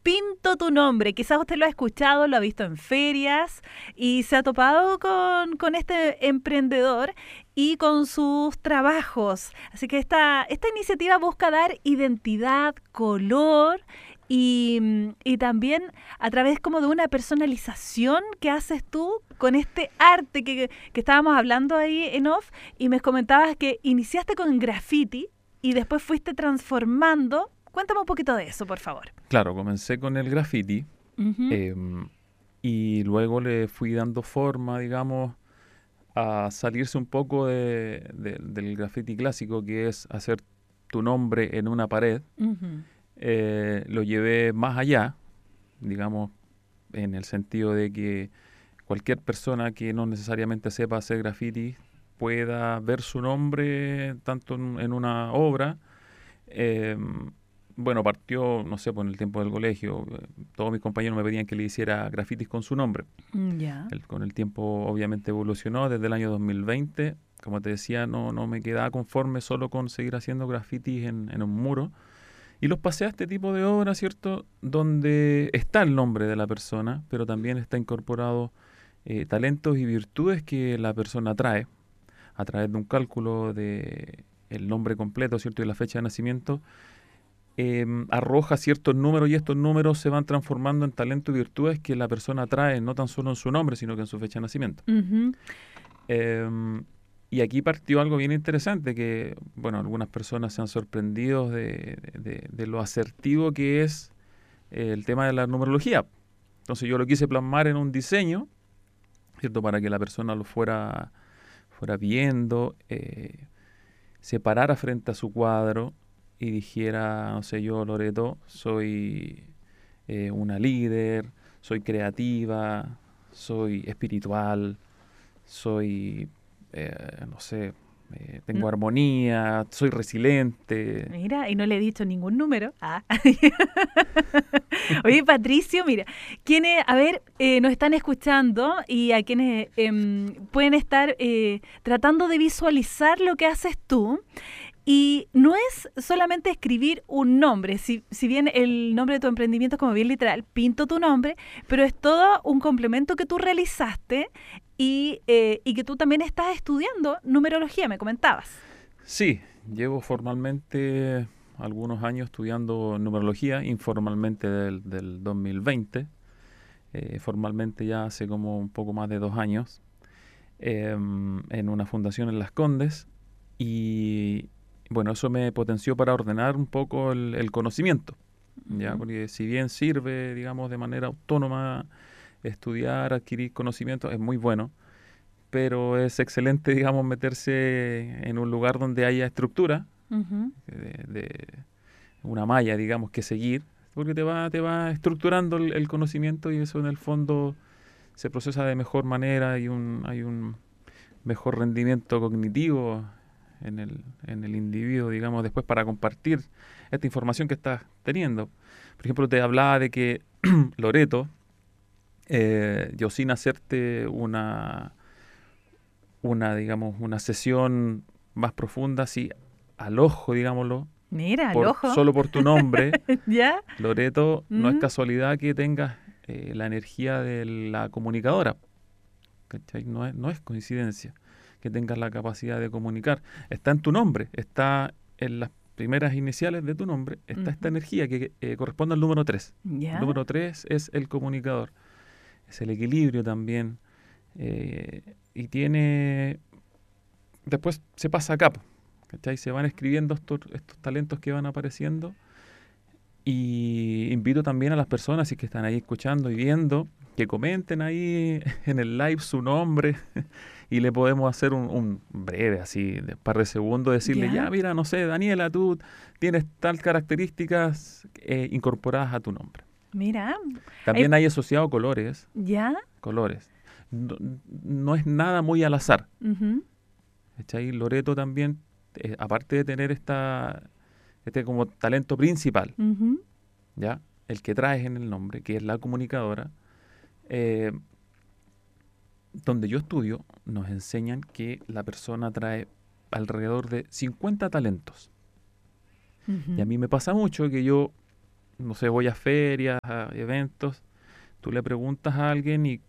Pinto tu nombre. Quizás usted lo ha escuchado, lo ha visto en ferias y se ha topado con este emprendedor y con sus trabajos. Así que esta iniciativa busca dar identidad, color y también a través como de una personalización que haces tú con este arte que estábamos hablando ahí en off y me comentabas que iniciaste con graffiti y después fuiste transformando. Cuéntame un poquito de eso, por favor. Claro, comencé con el graffiti Ujú. y luego le fui dando forma, digamos, a salirse un poco del graffiti clásico, que es hacer tu nombre en una pared. Ujú. Lo llevé más allá, digamos, en el sentido de que cualquier persona que no necesariamente sepa hacer graffiti pueda ver su nombre tanto en una obra. Eh, bueno, partió, no sé, por el tiempo del colegio. Todos mis compañeros me pedían que le hiciera grafitis con su nombre. Ya. Con el tiempo obviamente evolucionó desde el año 2020. Como te decía, no me quedaba conforme solo con seguir haciendo grafitis en un muro. Y los pasé a este tipo de obras, ¿cierto? Donde está el nombre de la persona, pero también está incorporado talentos y virtudes que la persona trae a través de un cálculo de el nombre completo, ¿cierto? Y la fecha de nacimiento. Arroja ciertos números y estos números se van transformando en talentos y virtudes que la persona trae no tan solo en su nombre, sino que en su fecha de nacimiento. Ujú. Em, y aquí partió algo bien interesante que, bueno, algunas personas se han sorprendido de lo asertivo que es el tema de la numerología. Entonces yo lo quise plasmar en un diseño, ¿cierto? Para que la persona lo fuera viendo, se parara frente a su cuadro y dijera, no sé, yo, Loreto, soy una líder, soy creativa, soy espiritual, soy, no sé, No, tengo armonía, soy resiliente. mira, y no le he dicho ningún número. Ah. Oye, Patricio, mira, quienes, a ver, nos están escuchando y a quienes pueden estar tratando de visualizar lo que haces tú. Y no es solamente escribir un nombre, si bien el nombre de tu emprendimiento es como bien literal, pinto tu nombre, pero es todo un complemento que tú realizaste y que tú también estás estudiando numerología, me comentabas. Sí, llevo formalmente algunos años estudiando numerología, informalmente del 2020, formalmente ya hace como un poco más de 2 años, en una fundación en Las Condes. Y bueno, eso me potenció para ordenar un poco el conocimiento, ¿ya? Ujú. Porque si bien sirve, digamos, de manera autónoma estudiar, adquirir conocimiento, es muy bueno, pero es excelente, digamos, meterse en un lugar donde haya estructura, Ujú. de una malla, digamos, que seguir, porque te va estructurando el conocimiento y eso en el fondo se procesa de mejor manera y hay un mejor rendimiento cognitivo en el individuo, digamos, después para compartir esta información que estás teniendo. Por ejemplo, te hablaba de que Loreto, yo sin hacerte digamos, una sesión más profunda, así al ojo, digámoslo, Mira, el ojo. solo por tu nombre, ¿Ya? Loreto, no es Mm. casualidad que tengas la energía de la comunicadora, ¿cachai? No es coincidencia que tengas la capacidad de comunicar. Está en tu nombre, está en las primeras iniciales de tu nombre, está esta Ujú. energía que corresponde al número 3. El ¿Ya? número 3 es el comunicador, es el equilibrio también, y tiene. Después se pasa a capa, ¿cachai? Se van escribiendo estos talentos que van apareciendo. Y invito también a las personas si que están ahí escuchando y viendo que comenten ahí en el live su nombre y le podemos hacer un breve, así, de par de segundos, decirle, ya, ¿Ya? mira, no sé, Daniela, tú tienes tal características incorporadas a tu nombre. Mira. Ay, También hay asociado colores, ¿ya? colores. No, no es nada muy al azar. Ujú. ¿Cachai? Loreto también, aparte de tener este como talento principal, Ujú. ¿ya? El que traes en el nombre, que es la comunicadora, eh, donde yo estudio, nos enseñan que la persona trae alrededor de 50 talentos. Y a Ujú. mí me pasa mucho que yo no sé, voy a ferias, a eventos, tú le preguntas a alguien y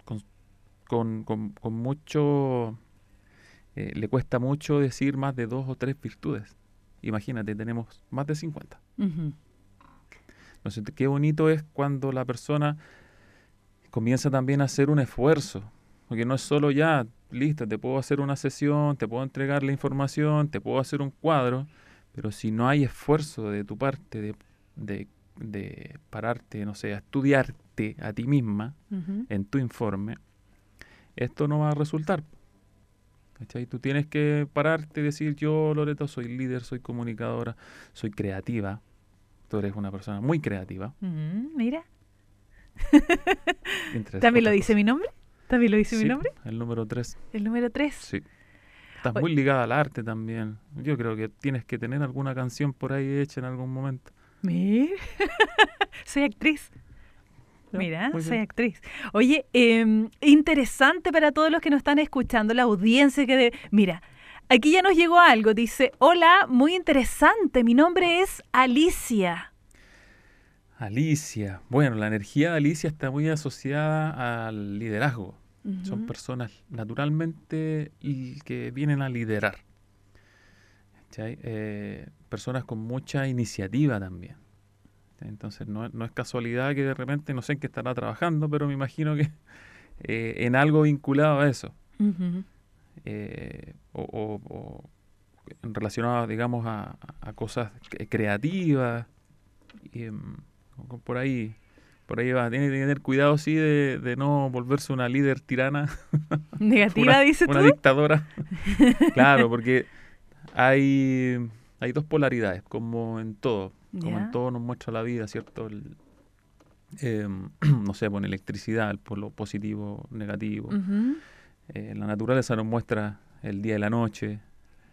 con mucho, le cuesta mucho decir más de 2 o 3 virtudes. Imagínate, tenemos más de 50. Ujú. Entonces, qué bonito es cuando la persona comienza también a hacer un esfuerzo, porque no es solo ya, listo, te puedo hacer una sesión, te puedo entregar la información, te puedo hacer un cuadro, pero si no hay esfuerzo de tu parte de pararte, no sé, a estudiarte a ti misma Ujú. en tu informe, esto no va a resultar. ¿Cachai? Tú tienes que pararte y decir, yo, Loreto, soy líder, soy comunicadora, soy creativa. Tú eres una persona muy creativa, Mira, entre ¿también lo otras dice cosas. mi nombre? ¿También lo dice mi Sí, nombre? el número 3. El número 3. Sí. Estás muy ligada al arte también. Yo creo que tienes que tener alguna canción por ahí hecha en algún momento. Mira, soy actriz. Ya, Mira, muy soy bien. actriz. Oye, interesante para todos los que nos están escuchando, la audiencia Mira, aquí ya nos llegó algo. Dice, hola, muy interesante. Mi nombre es Alicia. Alicia. Bueno, la energía de Alicia está muy asociada al liderazgo. Son Ujú. personas naturalmente que vienen a liderar. ¿Cachai? Personas con mucha iniciativa también. Entonces no es casualidad que de repente, no sé en qué estará trabajando, pero me imagino que en algo vinculado a eso. Ujú. O relacionado, digamos, a cosas creativas. Y, por ahí va. Tiene que tener cuidado, sí, de no volverse una líder tirana, Negativa, dices tú. una dictadora. Claro, porque hay dos polaridades, como en todo. Como en Ya. todo nos muestra la vida, ¿cierto? No sé, con electricidad, el polo positivo, negativo. Ujú. La naturaleza nos muestra el día y la noche.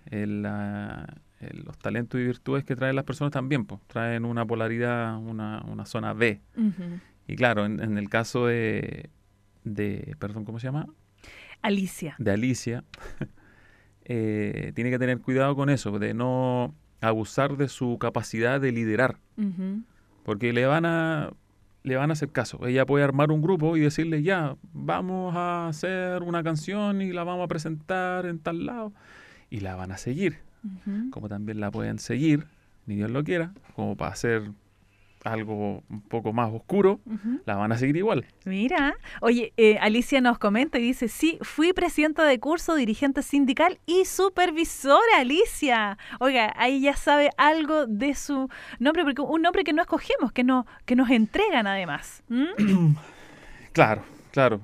Los talentos y virtudes que traen las personas también, pues, traen una polaridad, una zona B. Ujú. Y claro, en el caso perdón, ¿cómo se llama? Alicia. De Alicia, tiene que tener cuidado con eso, de no abusar de su capacidad de liderar, Ujú. porque le van a hacer caso. Ella puede armar un grupo y decirle, ya, vamos a hacer una canción y la vamos a presentar en tal lado, y la van a seguir. Ujú. Como también la pueden seguir, ni Dios lo quiera, como para hacer algo un poco más oscuro, Ujú. la van a seguir igual. Mira, oye, Alicia nos comenta y dice, sí, fui presidenta de curso, dirigente sindical y supervisora, Alicia. Oiga, ahí ya sabe algo de su nombre, porque un nombre que no escogemos, que nos entregan además. Claro, claro.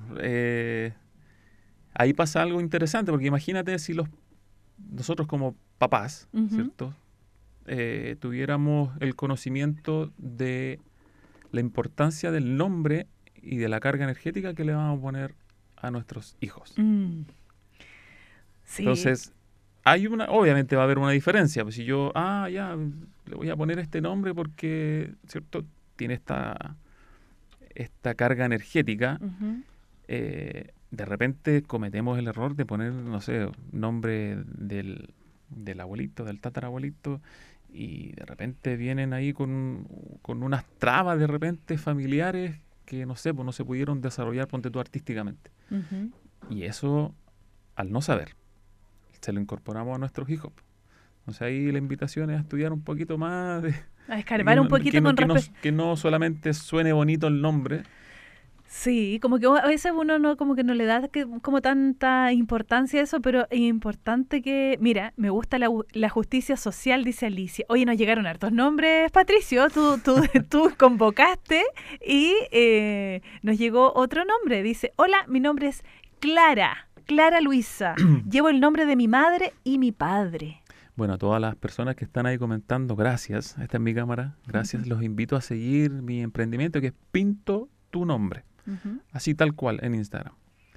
Ahí pasa algo interesante, porque imagínate si nosotros como papás, Ujú. ¿cierto? Tuviéramos el conocimiento de la importancia del nombre y de la carga energética que le vamos a poner a nuestros hijos. Sí. Entonces, obviamente va a haber una diferencia. Pues si yo, ya, le voy a poner este nombre porque, ¿cierto? Tiene esta carga energética. Ujú. De repente cometemos el error de poner, no sé, nombre del abuelito, del tatarabuelito, y de repente vienen ahí con unas trabas de repente familiares que, no sé, pues no se pudieron desarrollar, ponte tú, artísticamente. Ujú. Y eso, al no saber, se lo incorporamos a nuestros hijos. Entonces ahí la invitación es a estudiar un poquito más, A escarbar un poquito con respecto. que no solamente suene bonito el nombre. Sí, como que a veces uno no, como que no le da como tanta importancia a eso, pero es importante que, mira, me gusta la justicia social, dice Alicia. Oye, nos llegaron hartos nombres, Patricio, tú convocaste y nos llegó otro nombre. Dice, hola, mi nombre es Clara Luisa. Llevo el nombre de mi madre y mi padre. Bueno, a todas las personas que están ahí comentando, gracias. Esta es mi cámara. Gracias. Ujú. Los invito a seguir mi emprendimiento, que es Pinto tu Nombre. Ujú. Así tal cual en Instagram.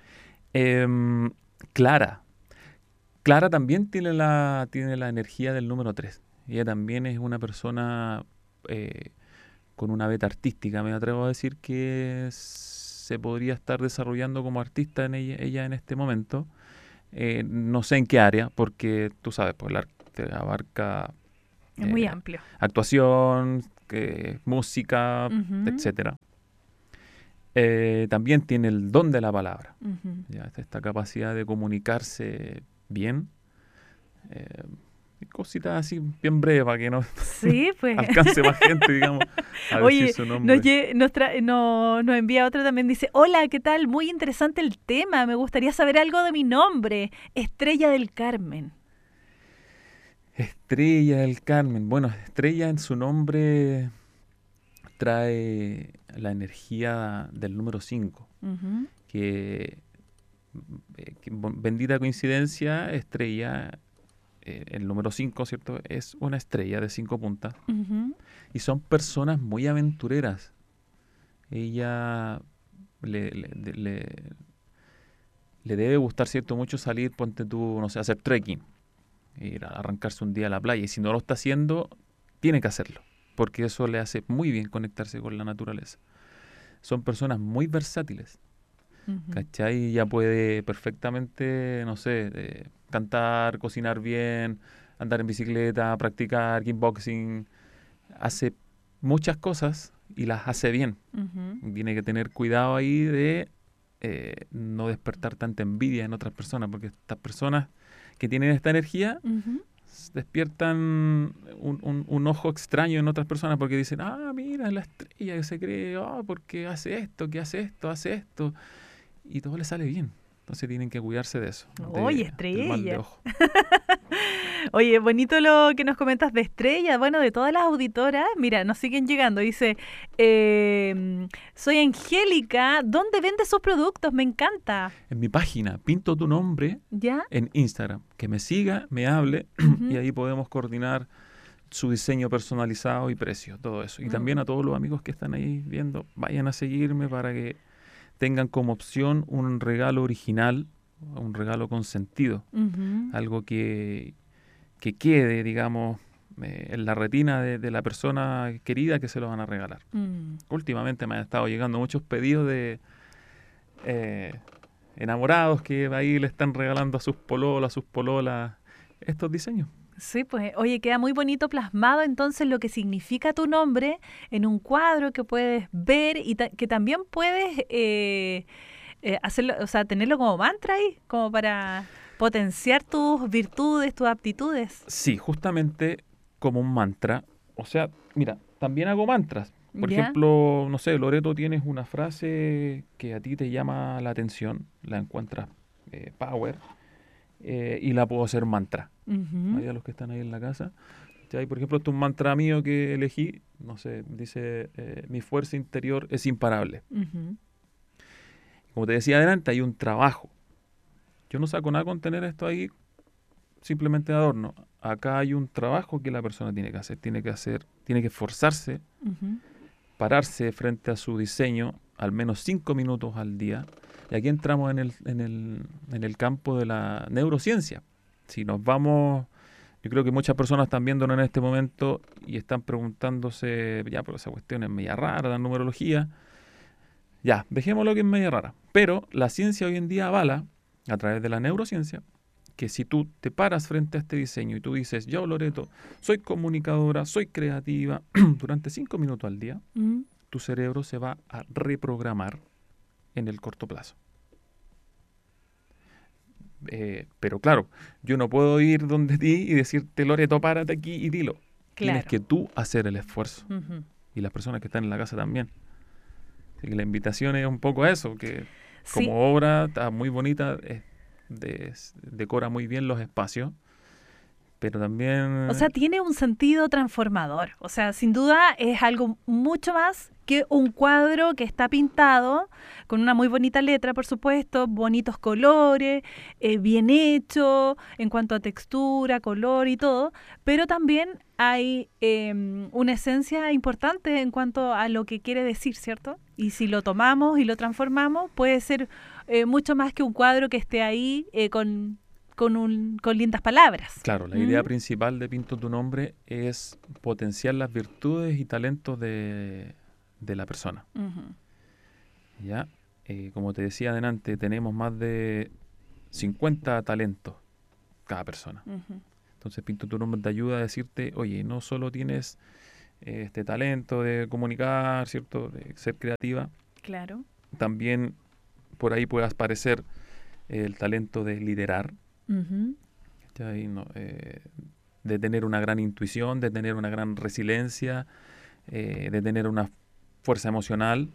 Clara. Clara también tiene la energía del número 3. Ella también es una persona con una beta artística. Me atrevo a decir que se podría estar desarrollando como artista en ella en este momento. No sé en qué área, porque tú sabes, pues el arte abarca Es muy amplio. actuación, música, Ujú, etcétera. También tiene el don de la palabra, ujú. ¿ya? Esta capacidad de comunicarse bien. eh, y cositas así bien breves para que no Sí, pues. alcance más gente, digamos, a decir Oye, su nombre. nos envía otra también, dice, hola, ¿qué tal? Muy interesante el tema, me gustaría saber algo de mi nombre, Estrella del Carmen. Estrella del Carmen. Bueno, Estrella en su nombre trae la energía del número 5, Ujú, que, bendita coincidencia, Estrella, el número 5, ¿cierto? Es una estrella de 5 puntas ujú, y son personas muy aventureras. Ella le, le- de- le- le debe gustar, ¿cierto? Mucho salir, ponte tú, no sé, hacer trekking, ir a arrancarse un día a la playa y si no lo está haciendo, tiene que hacerlo, porque eso le hace muy bien conectarse con la naturaleza. Son personas muy versátiles, ujú. ¿cachai? Ya puede perfectamente, no sé, cantar, cocinar bien, andar en bicicleta, practicar kickboxing, hace muchas cosas y las hace bien. Ujú, Tiene que tener cuidado ahí de no despertar tanta envidia en otras personas, porque estas personas que tienen esta energía ujú. despiertan un ojo extraño en otras personas porque dicen, ah, mira, la estrella que se cree, ah, porque hace esto, que hace esto, y todo le sale bien. Entonces tienen que cuidarse de eso, Oye, del mal de Estrella. ojo. Oye, bonito lo que nos comentas de Estrella, bueno, de todas las auditoras. Mira, nos siguen llegando. Dice, soy Angélica, ¿dónde vende sus productos? Me encanta. En mi página, pinto tu nombre ¿Ya? en Instagram, que me siga, me hable, y Ujú. ahí podemos coordinar su diseño personalizado y precio, todo eso. Y también Mm. a todos los amigos que están ahí viendo, vayan a seguirme para que tengan como opción un regalo original, un regalo con sentido, Ujú. algo que quede, digamos, en la retina de la persona querida que se lo van a regalar. Mm. Últimamente me han estado llegando muchos pedidos de eh, enamorados que ahí le están regalando a sus pololas, estos diseños. Sí, pues, oye, queda muy bonito plasmado entonces lo que significa tu nombre en un cuadro que puedes ver y que también puedes hacerlo, o sea, tenerlo como mantra ahí, como para potenciar tus virtudes, tus aptitudes. Sí, justamente como un mantra. O sea, mira, también hago mantras. Por ¿Ya? ejemplo, no sé, Loreto, tienes una frase que a ti te llama la atención, la encuentras power, y la puedo hacer mantra. Ujú, Ahí a los que están ahí en la casa. ¿Cachai? Por ejemplo, este es un mantra mío que elegí, no sé, dice, mi fuerza interior es imparable. ujú, Como te decía adelante, hay un trabajo. Yo no saco nada con tener esto ahí simplemente de adorno. Acá hay un trabajo que la persona tiene que esforzarse, ujú, pararse frente a su diseño al menos 5 minutos al día. Y aquí entramos en el campo de la neurociencia. Si nos vamos, yo creo que muchas personas están viéndonos en este momento y están preguntándose, ya, pero esa cuestión es media rara, la numerología. Ya, dejémoslo que es media rara. Pero la ciencia hoy en día avala, a través de la neurociencia, que si tú te paras frente a este diseño y tú dices, yo Loreto, soy comunicadora, soy creativa, durante 5 minutos al día, mm. tu cerebro se va a reprogramar en el corto plazo. Pero claro, yo no puedo ir donde ti y decirte, Loreto, párate aquí y dilo. Tienes Claro. que tú hacer el esfuerzo. Ujú. Y las personas que están en la casa también. Así que la invitación es un poco a eso, que Sí, como obra está muy bonita, decora muy bien los espacios, pero o sea, también, tiene un sentido transformador. O sea, sin duda es algo mucho más que un cuadro que está pintado con una muy bonita letra, por supuesto, bonitos colores, bien hecho en cuanto a textura, color y todo, pero también hay una esencia importante en cuanto a lo que quiere decir, ¿cierto? Y si lo tomamos y lo transformamos, puede ser mucho más que un cuadro que esté ahí con lindas palabras. claro, la ¿Mm? idea principal de Pinto tu nombre es potenciar las virtudes y talentos de la persona. Ujú, ¿Ya? Como te decía adelante, tenemos más de 50 talentos cada persona. ujú, Entonces Pinto tu nombre te ayuda a decirte, oye, no solo tienes este talento de comunicar, ¿cierto? De ser creativa. Claro. También por ahí puede aparecer el talento de liderar, ¿cachai? De tener una gran intuición, de tener una gran resiliencia, de tener una fuerza emocional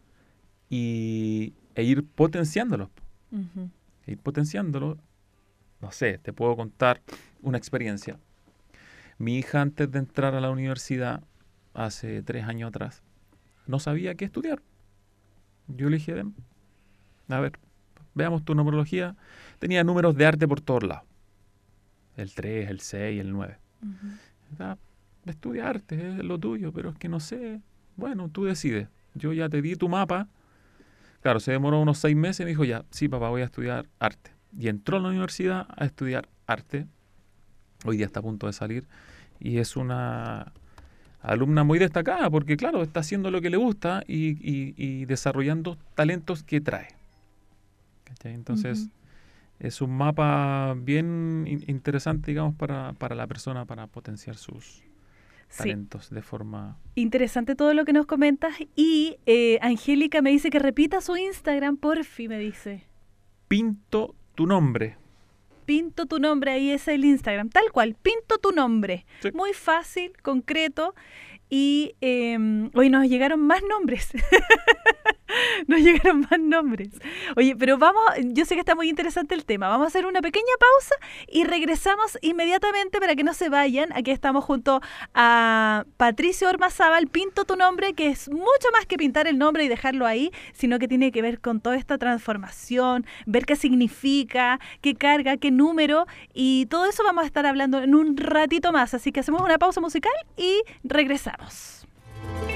e ir potenciándolo. Ir potenciándolo. No sé, te puedo contar una experiencia. Mi hija, antes de entrar a la universidad, hace 3 años atrás, no sabía qué estudiar. Yo le dije, ven, a ver, veamos tu numerología. Tenía números de arte por todos lados. El 3, el 6, el 9. Estudia arte, es lo tuyo, pero es que no sé. Bueno, tú decides. Yo ya te di tu mapa. Claro, se demoró unos 6 meses y me dijo, ya, sí, papá, voy a estudiar arte. Y entró a la universidad a estudiar arte. Hoy día está a punto de salir. Y es una alumna muy destacada porque, claro, está haciendo lo que le gusta y desarrollando talentos que trae. ¿Cachai? Entonces, es un mapa bien interesante, digamos, para la persona, para potenciar sus talentos de forma... Interesante todo lo que nos comentas. Y Angélica me dice que repita su Instagram, porfi, me dice. Pinto tu nombre. Pinto tu nombre, ahí es el Instagram, tal cual, Pinto tu nombre. Sí. Muy fácil, concreto. Y hoy nos llegaron más nombres. Nos llegaron más nombres. Oye, pero vamos, yo sé que está muy interesante el tema. Vamos a hacer una pequeña pausa y regresamos inmediatamente para que no se vayan. Aquí estamos junto a Patricio Ormazábal, Pinto tu nombre, que es mucho más que pintar el nombre y dejarlo ahí, sino que tiene que ver con toda esta transformación, ver qué significa, qué carga, qué número, y todo eso vamos a estar hablando en un ratito más. Así que hacemos una pausa musical y regresamos.